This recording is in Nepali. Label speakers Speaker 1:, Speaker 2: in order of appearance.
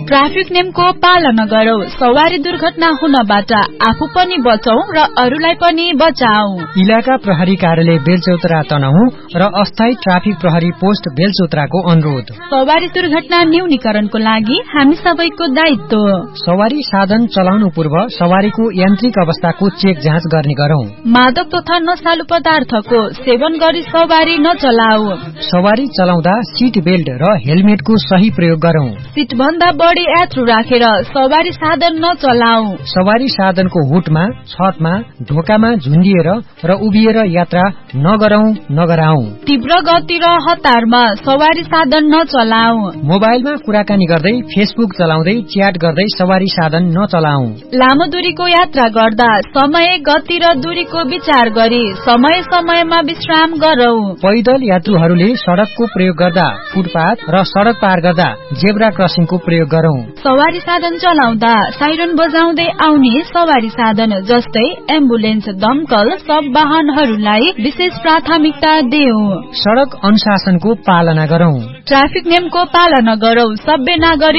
Speaker 1: ट्राफिक नियमको पालना गरौं, सवारी दुर्घटना हुनबाट आफू पनि बचौं र अरूलाई पनि बचाऊ।
Speaker 2: इलाका प्रहरी कार्यालय बेलचौतरा तनहुँ र अस्थायी ट्राफिक प्रहरी पोस्ट बेलचौतराको अनुरोध।
Speaker 1: सवारी दुर्घटना न्यूनीकरणको लागि हामी सबैको दायित्व।
Speaker 2: सवारी साधन चलाउनु पूर्व सवारीको यान्त्रिक अवस्थाको चेक जाँच गर्ने गरौं।
Speaker 1: मादक तथा नशालु पदार्थको सेवन गरी सवारी नचलाऊ।
Speaker 2: सवारी चलाउँदा सीट बेल्ट र हेलमेटको सही प्रयोग गरौं।
Speaker 1: सीट भन्दा बढी यात्रु राखेर सवारी साधन नचलाऊ।
Speaker 2: सवारी साधनको हुटमा, छतमा, ढोकामा झुन्डिएर र उभिएर यात्रा नगराऊ।
Speaker 1: तीव्र गति र हतारमा सवारी साधन नचलाऊ।
Speaker 2: मोबाइलमा कुराकानी गर्दै फेसबुक चलाउँदै च्याट गर्दै सवारी साधन नचलाऊ।
Speaker 1: लामो दूरीको यात्रा गर्दा समय, गति र दूरीको विचार गरी समय समयमा विश्राम गरौं।
Speaker 2: पैदल यात्रुहरूले सड़कको प्रयोग गर्दा फुटपाथ र सड़क पार गर्दा जेब्रा क्रसिङको प्रयोग गरौं।
Speaker 1: सवारी साधन चलाउँदा साइरन बजाउँदै आउने सवारी साधन जस्तै एम्बुलेन्स, दमकल सब वाहनहरूलाई विशेष प्राथमिकता देऊ।
Speaker 2: सड़क अनुशासनको पालना गरौं।
Speaker 1: ट्राफिक नियमको पालना गरौं। सबै नागरिक